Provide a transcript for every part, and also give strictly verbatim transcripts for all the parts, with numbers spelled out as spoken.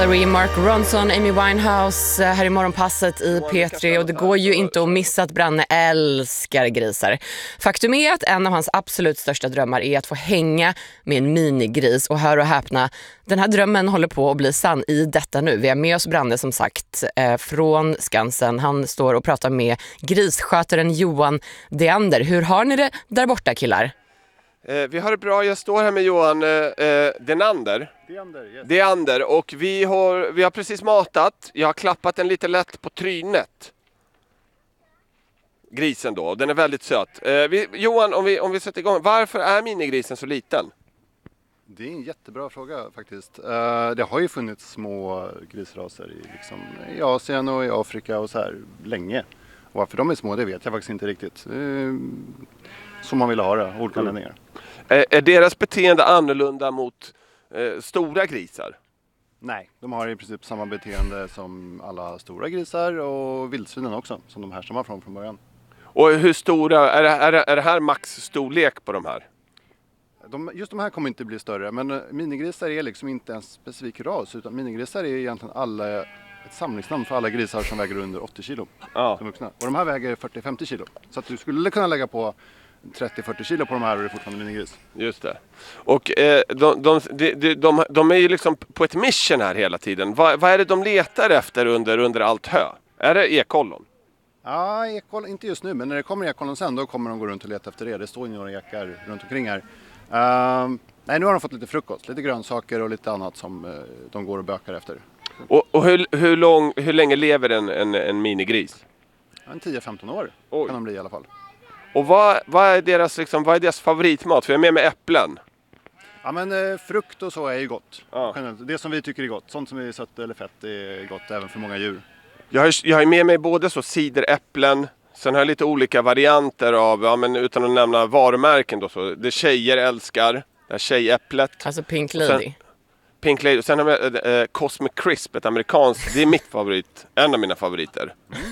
Mark Ronson, Amy Winehouse här i morgonpasset i P tre, och det går ju inte att missa att Branne älskar grisar. Faktum är att en av hans absolut största drömmar är att få hänga med en minigris, och hör och häpna, den här drömmen håller på att bli sann i detta nu. Vi har med oss Branne som sagt från Skansen. Han står och pratar med grisskötaren Johan Deander. Hur har ni det där borta, killar? Eh, vi har det bra. Jag står här med Johan eh, Deander. Deander, yes. Deander, och vi har, vi har precis matat. Jag har klappat den lite lätt på trynet. Grisen då, och den är väldigt söt. Eh, vi, Johan, om vi, om vi sätter igång. Varför är minigrisen så liten? Det är en jättebra fråga faktiskt. Uh, det har ju funnits små grisraser i, liksom, i Asien och i Afrika och så här länge. Och varför de är små, det vet jag faktiskt inte riktigt. Uh, som man vill ha det, olika mm. anledningar. Eh, är deras beteende annorlunda mot eh, stora grisar? Nej, de har i princip samma beteende som alla stora grisar och vildsvinen också, som de härstammar från från början. Och hur stora, är det, är det, är det här maxstorlek på de här? De, just de här kommer inte bli större, men minigrisar är liksom inte en specifik ras, utan minigrisar är egentligen alla, ett samlingsnamn för alla grisar som väger under åttio kilo Ja. som vuxna. Och de här väger fyrtio till femtio kilo, så att du skulle kunna lägga på trettio till fyrtio kilo på de här och det är fortfarande minigris. Just det. Och eh, de, de, de, de, de är ju liksom på ett mission här hela tiden. Va, vad är det de letar efter under, under allt hö? Är det ekollon? Ja, ekollon, inte just nu, men när det kommer ekollon sen då kommer de gå runt och leta efter det. Det står ju några ekar runt omkring här. Uh, nej, nu har de fått lite frukost, lite grönsaker och lite annat som uh, de går och bökar efter. Och, och hur, hur, lång, hur länge lever en, en, en minigris? En tio till femton år Oj. Kan de bli i alla fall. Och vad, vad, är deras, liksom, vad är deras favoritmat? För jag är med med äpplen. Ja, men uh, frukt och så är ju gott. Ja. Det som vi tycker är gott, sånt som är sött eller fett är gott även för många djur. Jag har, jag har med mig både så cideräpplen. Sen har jag lite olika varianter av, ja, men utan att nämna varumärken då, så det tjejer älskar, det här tjejäpplet. Alltså Pink Sen, Lady. Pink Lady. Sen har jag eh, Cosmic Crisp, ett amerikanskt, det är mitt favorit, en av mina favoriter. Mm.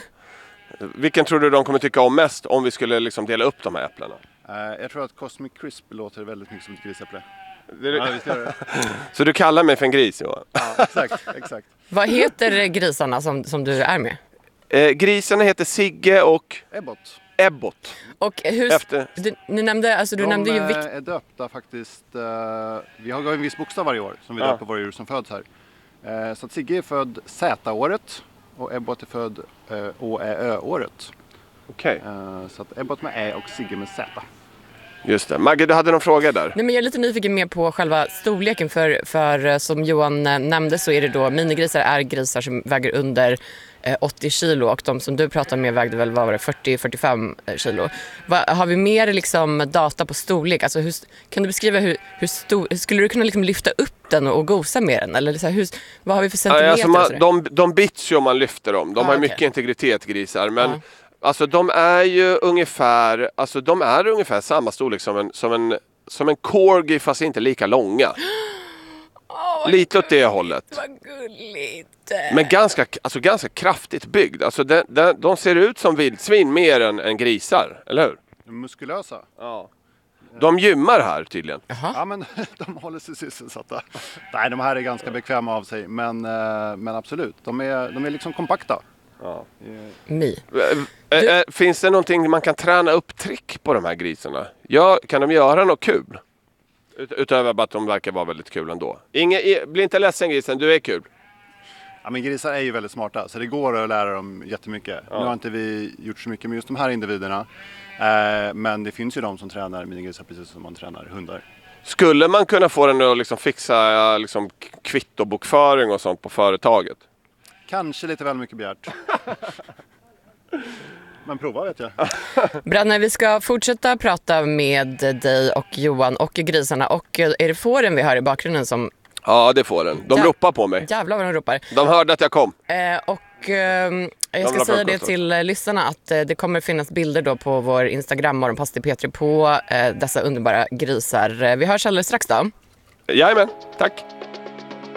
Vilken tror du de kommer tycka om mest om vi skulle liksom dela upp de här äpplena? Uh, jag tror att Cosmic Crisp låter väldigt mycket som ett grisäpple. Det, ja, visst gör det. Så du kallar mig för en gris, Johan? Ja, exakt, exakt. Vad heter grisarna som, som du är med? Eh, grisarna heter Sigge och Ebbot. Ebbot. Och hur, Efter. du, ni nämnde, alltså du de nämnde ju vikt. är döpta faktiskt. Uh, vi har en viss bokstav varje år som vi Ja. döper våra djur som föds här. Uh, så att Sigge är född Z-året och Ebbot är född uh, Å-Ä-Ö-året. Okej. Okay. Uh, så att Ebbot med Ä och Sigge med Z. Just det. Maggie, du hade någon fråga där? Nej, men jag är lite nyfiken mer på själva storleken, för, för som Johan nämnde så är det då minigrisar är grisar som väger under eh, åttio kilo, och de som du pratade med vägde väl, vad var det, fyrtio till fyrtiofem kilo. Va, har vi mer liksom data på storlek? Alltså hur, kan du beskriva hur, hur stor, skulle du kunna liksom lyfta upp den och, och gosa med den? Eller så här, hur, vad har vi för centimeter? Ja, alltså man, de, de bits ju om man lyfter dem. De ah, har okay. mycket integritet, grisar, men ah. alltså de är ju ungefär, alltså de är ungefär samma storlek som en, som en, som en corgi, fast inte lika långa. Oh, lite åt det hållet. Vad gulligt. Men ganska, alltså ganska kraftigt byggd. Alltså de, de, de ser ut som vildsvin mer än, än grisar, eller hur? Muskulösa. Ja. De gymmar här tydligen. Aha. Ja, men de håller sig sysselsatta. Nej, de här är ganska bekväma av sig, men, men absolut. De är, de är liksom kompakta. Ja. Mi. Du... Finns det någonting man kan träna upp trick på de här grisarna? Ja, kan de göra något kul? Ut- utöver att de verkar vara väldigt kul ändå. Inge, bli inte ledsen, grisen, du är kul. Ja, men grisar är ju väldigt smarta, så det går att lära dem jättemycket. Ja. Nu har inte vi gjort så mycket med just de här individerna. Eh, men det finns ju de som tränar minigrisar precis som man tränar hundar. Skulle man kunna få den att liksom fixa liksom kvittobokföring och sånt på företaget? Kanske lite väl mycket begärt. Men prova, vet jag. Branne, vi ska fortsätta prata med dig och Johan och grisarna. Och är det fåren vi hör i bakgrunden som... Ja, det får den. De Ja, ropar på mig. Jävlar vad de ropar. De hörde att jag kom. Eh, och eh, jag ska säga det till eh, lyssnarna att eh, det kommer finnas bilder då på vår Instagram morgonpass till P tre på eh, dessa underbara grisar. Vi hörs alldeles strax då. Jajamän, tack.